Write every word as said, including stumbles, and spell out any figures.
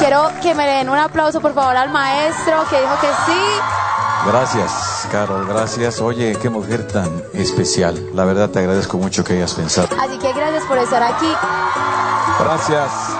quiero que me den un aplauso, por favor, al maestro que dijo que sí. Gracias, Carol, gracias. Oye, qué mujer tan especial. La verdad te agradezco mucho que hayas pensado. Así que gracias por estar aquí. Gracias.